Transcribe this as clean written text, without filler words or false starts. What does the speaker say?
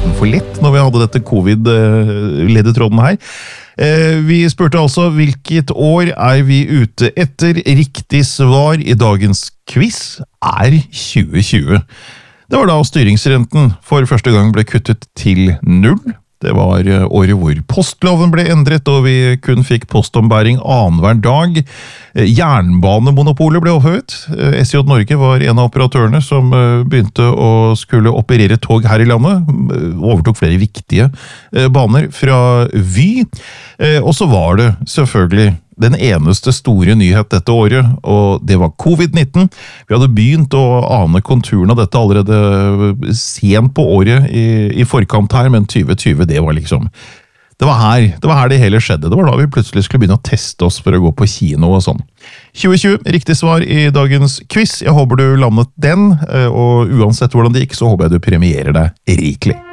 nesten for lett når vi hadde dette covid-ledetråden her. Vi spurte altså hvilket år er vi ute etter. Riktig svar i dagens quiz er 2020. Det var da styringsrenten for første gang ble kuttet til 0. Det var året hvor postloven ble endret, og vi kun fikk postombæring annenhver dag. Jernbanemonopolet ble opphevet. SJ Norge var en av operatørene som begynte å skulle operere tog her i landet. Overtok flere viktige baner fra Vy. Og så var det selvfølgelig den eneste store nyhet dette året, og det var covid-19. Vi hadde begynt å ane konturen av dette allerede sent på året i forkant her, men 2020, det var liksom... Det var her det hele skjedde. Det var da vi plutselig skulle begynne å teste oss for å gå på kino og sånn. 2020, riktig svar i dagens quiz. Jeg håper du landet den, og uansett hvordan det gikk, så håper jeg du premierer deg rikelig.